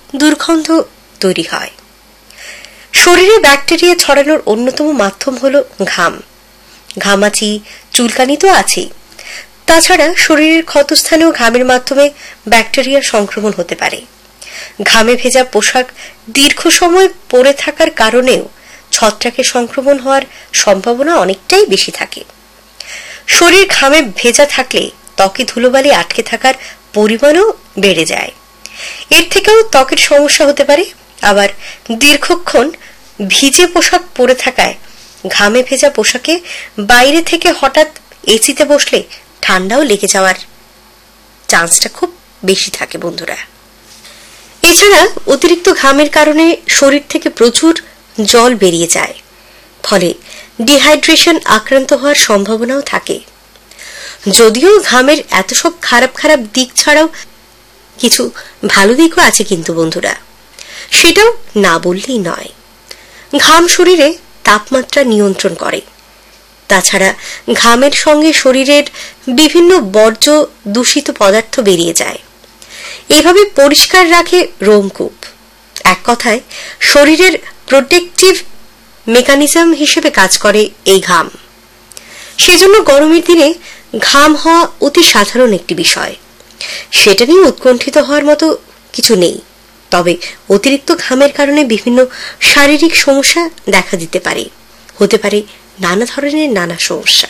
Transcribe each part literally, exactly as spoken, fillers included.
দুর্গন্ধ তৈরি হয়। শরীরে ব্যাকটেরিয়া ছড়ানোর অন্যতম মাধ্যম হলো ঘাম। ঘামাচি, চুলকানি তো আছেই, তাছাড়া শরীরের ক্ষতস্থানেও ঘামের মাধ্যমে ব্যাকটেরিয়ার সংক্রমণ হতে পারে। ঘামে ভেজা পোশাক দীর্ঘ সময় পরে থাকার কারণেও ছত্রাকের সংক্রমণ হওয়ার সম্ভাবনা অনেকটাই বেশি থাকে। শরীর ঘামে ভেজা থাকলে ত্বকে ধুলোবালি আটকে থাকার পরিমাণও বেড়ে যায়। এর থেকেও ত্বকের সমস্যা হতে পারে। আবার দীর্ঘক্ষণ ভিজে পোশাক পরে থাকায় ঘামে ভেজা পোশাকে বাইরে থেকে হঠাৎ এসিতে বসলে ঠান্ডাও লেগে যাওয়ার চান্সটা খুব বেশি থাকে বন্ধুরা। এছাড়া অতিরিক্ত ঘামের কারণে শরীর থেকে প্রচুর জল বেরিয়ে যায়, ফলে ডিহাইড্রেশন আক্রান্ত হওয়ার সম্ভাবনাও থাকে। যদিও ঘামের এত সব খারাপ খারাপ দিক ছাড়াও কিছু ভালো দিকও আছে কিন্তু বন্ধুরা, সেটাও না বললেই নয়। ঘাম শরীরে তাপমাত্রা নিয়ন্ত্রণ করে। তাছাড়া ঘামের সঙ্গে শরীরের বিভিন্ন বর্জ্য দূষিত পদার্থ বেরিয়ে যায়। এভাবে পরিষ্কার রাখে রোমকূপ। এক কথায় শরীরের প্রোটেকটিভ মেকানিজম হিসেবে কাজ করে এই ঘাম। সেজন্য গরমের দিনে ঘাম হওয়া অতি সাধারণ একটি বিষয়। সেটা নিয়ে উৎকণ্ঠিত হওয়ার মতো কিছু নেই। তবে অতিরিক্ত ঘামের কারণে বিভিন্ন শারীরিক সমস্যা দেখা দিতে পারে, হতে পারে নানা ধরনের নানা সমস্যা।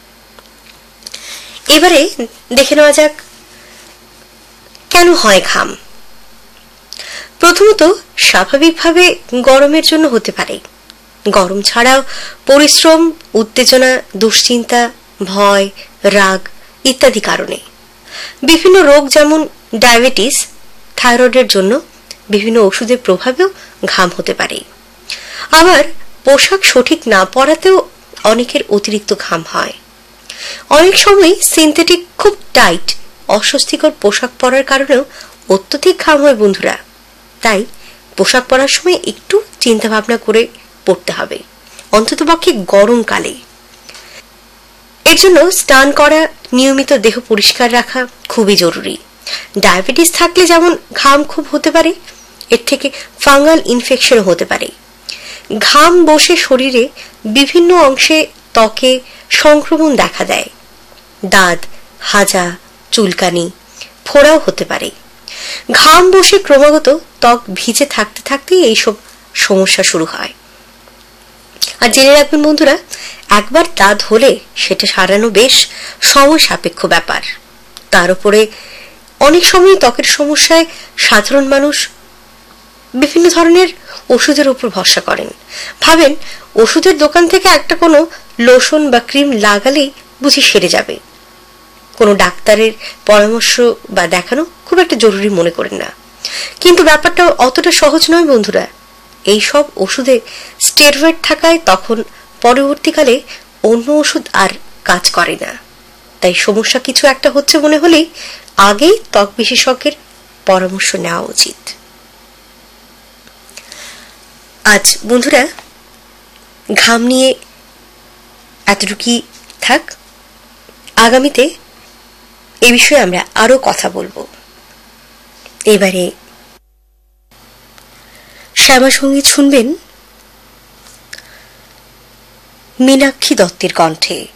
এবারে দেখে নেওয়া যাক কেন হয় ঘাম। প্রথমত, স্বাভাবিকভাবে গরমের জন্য হতে পারে। গরম ছাড়াও পরিশ্রম, উত্তেজনা, দুশ্চিন্তা, ভয়, রাগ ইত্যাদি কারণে বিভিন্ন রোগ যেমন ডায়াবেটিস, থাইরয়েডের জন্য বিভিন্ন ওষুধের প্রভাবেও ঘাম হতে পারে। আবার পোশাক সঠিক না পরাতেও অনেকের অতিরিক্ত ঘাম হয়। অনেক সময় সিনথেটিক খুব টাইট অস্বস্তিকর পোশাক পরার কারণেও অত্যধিক ঘাম হয় বন্ধুরা। তাই পোশাক পরার সময় একটু চিন্তা ভাবনা করে পড়তে হবে, অন্ততপক্ষে গরমকালে। এর জন্য স্নান করা, নিয়মিত দেহ পরিষ্কার রাখা খুবই জরুরি। ডায়াবেটিস থাকলে যেমন ঘাম খুব হতে পারে, এর থেকে ফাঙ্গাল ইনফেকশনও হতে পারে। ঘাম বসে শরীরে বিভিন্ন অংশে ত্বকে সংক্রমণ দেখা দেয়। দাঁত, হাজা, চুলকানি, ফোড়াও হতে পারে। ঘাম বসে ক্রমাগত ত্বক ভিজে থাকতে থাকতেই এইসব সমস্যা শুরু হয়। আর জেনে রাখবেন বন্ধুরা, একবার দাঁত হলে সেটা সারানো বেশ সময় সাপেক্ষ ব্যাপার। তার উপরে অনেক সময় ত্বকের সমস্যায় সাধারণ মানুষ বিভিন্ন ধরনের ওষুধের উপর ভরসা করেন। ভাবেন ওষুধের দোকান থেকে একটা কোনো লোশন বা ক্রিম লাগালেই বুঝি সেরে যাবে। কোনো ডাক্তারের পরামর্শ বা দেখানো খুব একটা জরুরি মনে করেন না। কিন্তু ব্যাপারটা অতটা সহজ নয় বন্ধুরা। এই সব ওষুধে স্টেরয়েড থাকায় তখন পরবর্তীকালে অন্য ওষুধ আর কাজ করে না। তাই সমস্যা কিছু একটা হচ্ছে মনে হলেই আগেই ত্বক বিশেষজ্ঞের পরামর্শ নেওয়া উচিত। আজ বন্ধুরা ঘাম নিয়ে এতটুকুই থাক। আগামীতে এ বিষয়ে আমরা আরো কথা বলবো। এবারে শ্যামা সঙ্গীত শুনবেন মীনাক্ষী দত্তের কণ্ঠে।